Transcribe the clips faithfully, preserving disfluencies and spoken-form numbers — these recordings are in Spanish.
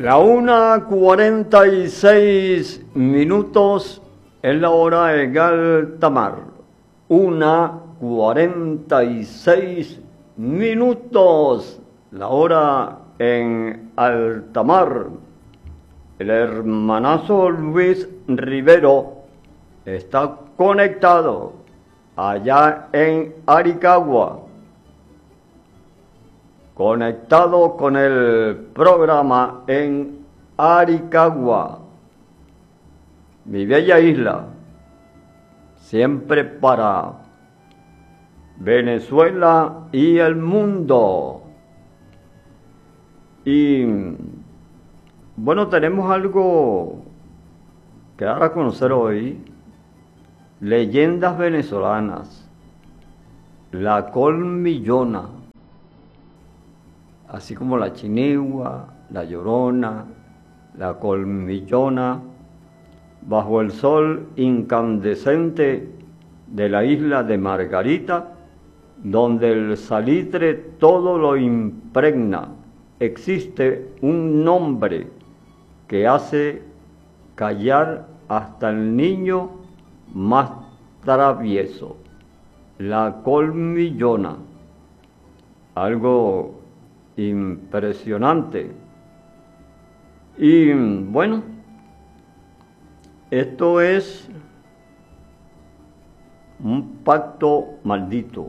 La una cuarenta y seis minutos es la hora en alta mar. Una cuarenta y seis minutos la hora en alta mar. El hermanazo Luis Rivero está conectado allá en Aricagua, conectado con el programa en Aricagua, mi bella isla, siempre para Venezuela y el mundo. Y bueno, tenemos algo que dar a conocer hoy: leyendas venezolanas, la colmillona, así como la chinigua, la llorona, la colmillona, bajo el sol incandescente de la isla de Margarita, donde el salitre todo lo impregna, existe un nombre que hace callar hasta el niño más travieso: la colmillona. Algo impresionante. Y bueno, esto es un pacto maldito.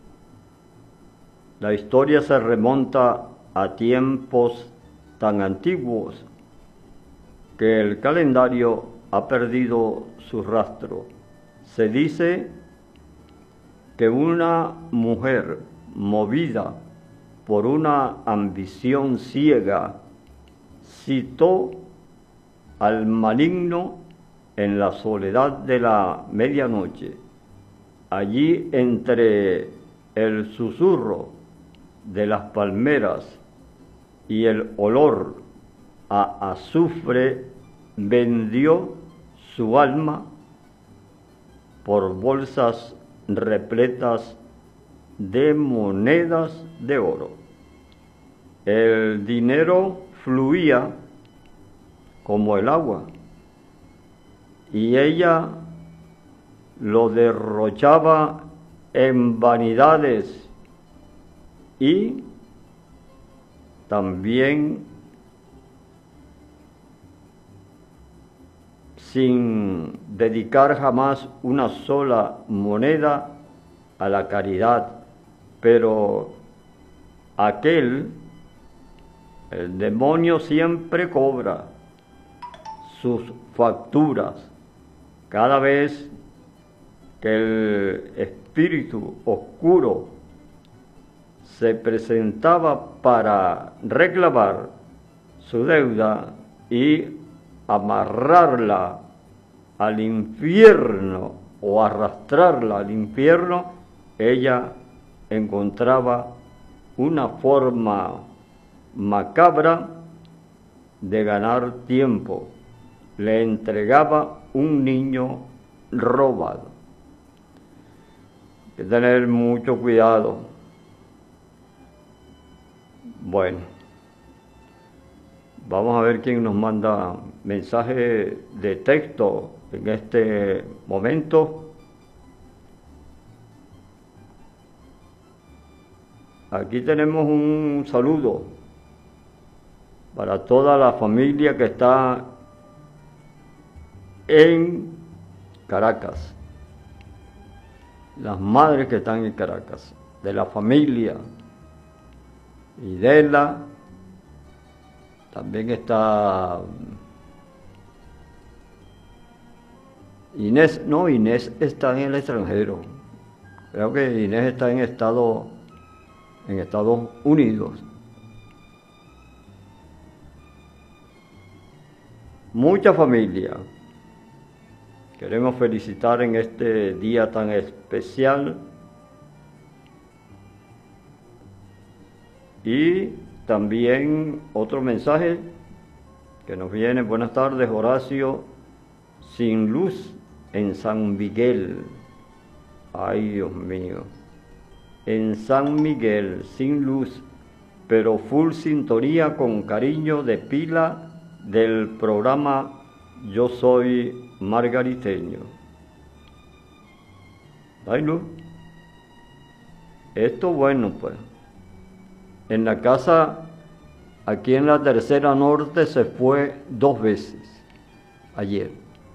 La historia se remonta a tiempos tan antiguos que el calendario ha perdido su rastro. Se dice que una mujer movida por una ambición ciega citó al maligno en la soledad de la medianoche. Allí, entre el susurro de las palmeras y el olor a azufre, vendió su alma por bolsas repletas de monedas de oro. El dinero fluía como el agua y ella lo derrochaba en vanidades y también sin dedicar jamás una sola moneda a la caridad. Pero aquel, el demonio, siempre cobra sus facturas cada vez que el espíritu oscuro se presentaba para reclamar su deuda y amarrarla al infierno o arrastrarla al infierno. Ella encontraba una forma macabra de ganar tiempo. Le entregaba un niño robado. Hay que tener mucho cuidado. Bueno, vamos a ver quién nos manda mensaje de texto en este momento. Aquí tenemos un saludo para toda la familia que está en Caracas, las madres que están en Caracas, de la familia Idela, también está Inés. No, Inés está en el extranjero, creo que Inés está en Estado en Estados Unidos. Mucha familia queremos felicitar en este día tan especial. Y también otro mensaje que nos viene: buenas tardes, Horacio, sin luz en San Miguel. Ay, Dios mío, en San Miguel, sin luz. pero full sintonía con cariño de pila del programa Yo Soy Margariteño. Ay, Luz. Esto bueno, pues. En la casa, aquí en la Tercera Norte, se fue dos veces ayer.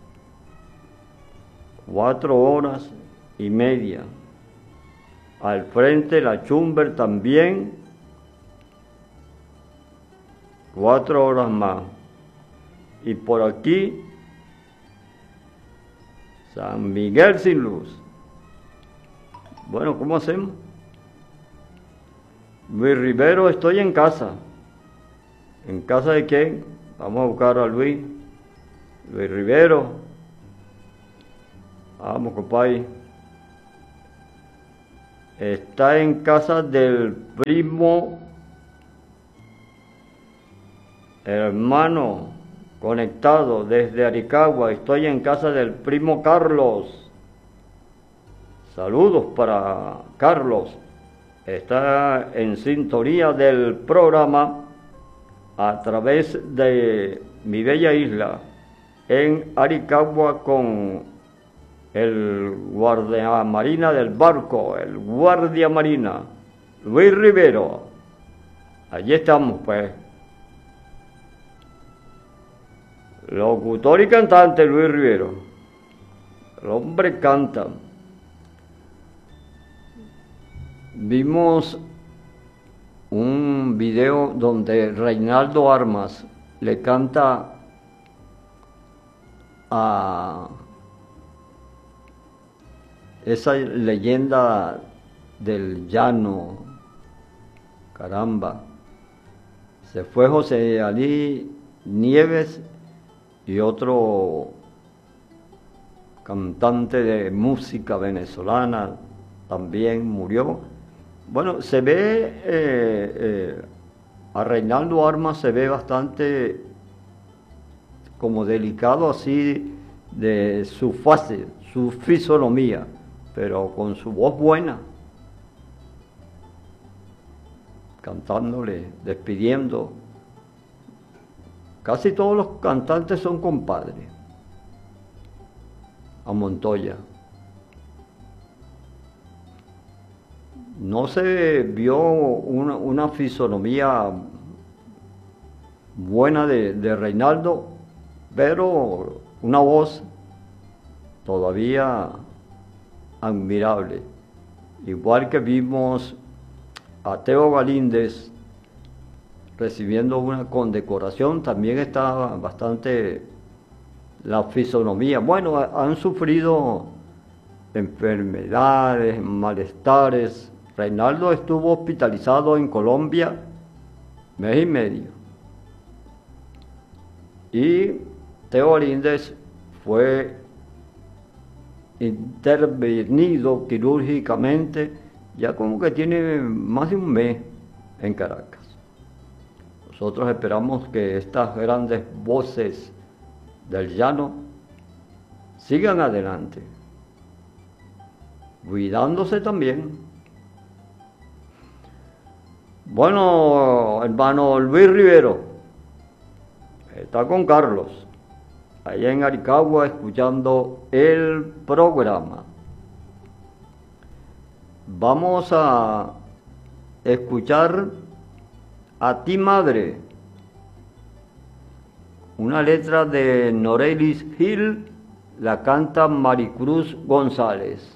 Cuatro horas y media. Al frente la Chumber también. Cuatro horas más. Y por aquí, San Miguel sin luz. Bueno, ¿cómo hacemos? Luis Rivero, estoy en casa. ¿En casa de quién? Vamos a buscar a Luis. Luis Rivero. Vamos, compadre. Está en casa del primo, hermano, conectado desde Aricagua. Estoy en casa del primo Carlos. Saludos para Carlos. Está en sintonía del programa a través de Mi Bella Isla en Aricagua con el guardia marina del barco, el guardia marina, Luis Rivero. Allí estamos, pues. Locutor y cantante Luis Rivero. El hombre canta. Vimos un video donde Reinaldo Armas le canta a esa leyenda del llano. Caramba. Se fue José Alí Nieves y otro cantante de música venezolana también murió. Bueno, se ve, eh, eh, a Reinaldo Armas se ve bastante como delicado así de su fase, su fisonomía, pero con su voz buena, cantándole, despidiendo. Casi todos los cantantes son compadres a Montoya. No se vio una, una fisonomía buena de, de Reinaldo, pero una voz todavía admirable. Igual que vimos a Teo Galíndez recibiendo una condecoración, también está bastante la fisonomía. Bueno, han sufrido enfermedades, malestares. Reinaldo estuvo hospitalizado en Colombia mes y medio. Y Teo Galíndez fue intervenido quirúrgicamente, ya como que tiene más de un mes en Caracas. Nosotros esperamos que estas grandes voces del llano sigan adelante, cuidándose también. Bueno, hermano Luis Rivero está con Carlos, allá en Aricagua, escuchando el programa. Vamos a escuchar A Ti Madre, una letra de Norelis Gil, la canta Maricruz González.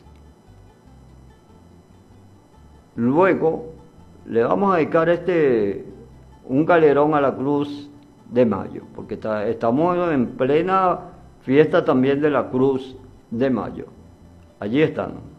Luego le vamos a dedicar este un galerón a la Cruz de Mayo, porque está, estamos en plena fiesta también de la Cruz de Mayo. Allí están.